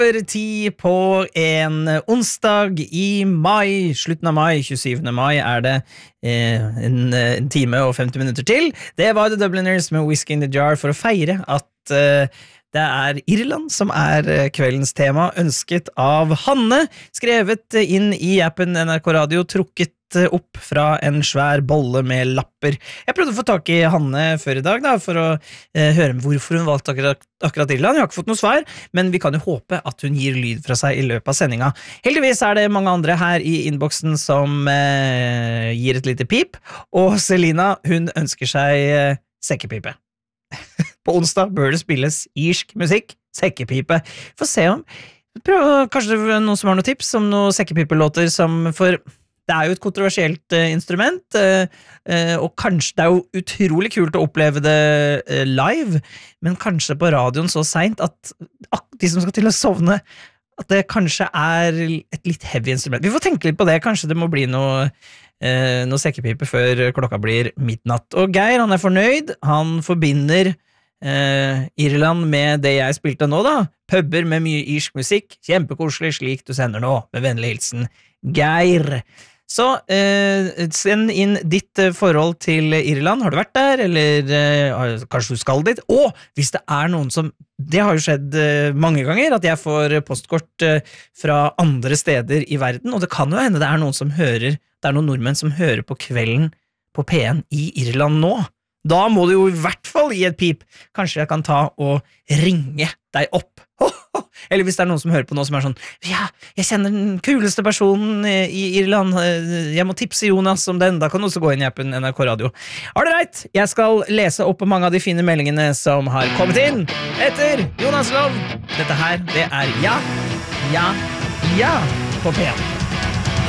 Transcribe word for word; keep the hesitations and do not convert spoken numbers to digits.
Ti på en onsdag i mai, slutten av mai, tjuesyvende mai er det eh, en, en time og femti minutter til. Det var The Dubliners med Whiskey in the Jar for å feire at eh, det er Irland som er kveldens tema, ønsket av Hanne, skrevet inn i appen N R K Radio, trukket opp fra en svær bolle med lapper. Jeg prøvde å få tak i Hanne før i dag da, for å eh, høre hvorfor hun valgte akkurat, akkurat Irland. Jeg har ikke fått noe svar, men vi kan jo håpe at hun gir lyd fra seg i løpet av sendinga. Heldigvis er det mange andre her i innboksen som eh, gir et lite pip, og Selina, hun ønsker seg eh, sekkepipe. På onsdag bør det spilles irsk musikk, sekkepipe. Få se om, prøv, kanskje det er noen som har noen tips om noen sekkepipelåter som for... Det er jo et kontroversielt uh, instrument, uh, uh, og kanskje det er jo utrolig kult å oppleve det uh, live, men kanskje på radioen så sent at uh, de som skal til å sovne, at det kanskje er et litt heavy instrument. Vi får tenke litt på det, kanskje det må bli noe, uh, noe sekkepipe før klokka blir midnatt. Og Geir, han er fornøyd, han forbinder uh, Irland med det jeg spilte nå da, pubber med mye irsk musikk, kjempekoselig slik du sender nå, med vennlig hilsen Geir. Så eh, send inn ditt eh, forhold til Irland. Har du vært der, eller eh, kanskje du skal dit? Og hvis det er noen som, det har jo skjedd eh, mange ganger, at jeg får postkort eh, fra andre steder i verden, og det kan jo hende det er noen som hører, det er noen nordmenn som hører på kvelden på P en i Irland nå. Da må du jo i hvert fall gi et pip. Kanskje jeg kan ta og ringe deg opp. Eller hvis det er noen som hører på nå som er sånn, ja, jeg kjenner den kuleste personen i Irland, jeg må tipse Jonas om den, da kan du også gå inn i appen N R K Radio. Alright, jeg skal lese opp mange av de fine meldingene som har kommet inn etter Jonas Lov. Dette her, det er ja, ja, ja på P en.